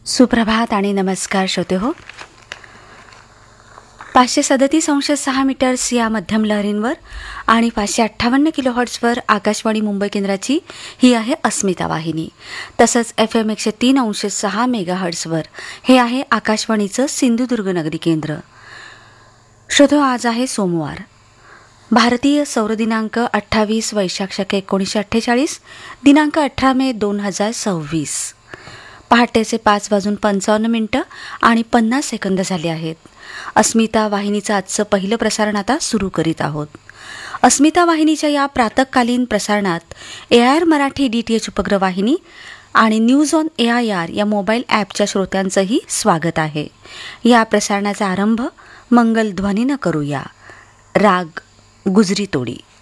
सुप्रभात आणि नमस्कार श्रोते हो. 537.6 मीटर्स या मध्यम लहरींवर आणि 558 किलोहर्ट्झवर आकाशवाणी मुंबई केंद्राची ही आहे अस्मिता वाहिनी. तसंच FM 103.6 मेगाहर्ट्झवर हे आहे आकाशवाणीचं सिंधुदुर्ग नगरी केंद्र. श्रोते, आज आहे सोमवार. भारतीय सौर दिनांक 28 वैशाख शके 1948, दिनांक 18 मे 2026. पहाटेचे 5:55 आणि 50 सेकंद झाले आहेत. अस्मिता वाहिनीचं आजचं पहिलं प्रसारण आता सुरू करीत आहोत. अस्मिता वाहिनीच्या या प्रातःकालीन प्रसारणात AIR मराठी DTH उपग्रह वाहिनी आणि न्यूज ऑन AIR या मोबाईल ॲपच्या श्रोत्यांचंही स्वागत आहे. या प्रसारणाचा आरंभ मंगल ध्वनीनं करूया. राग गुजरी तोडी.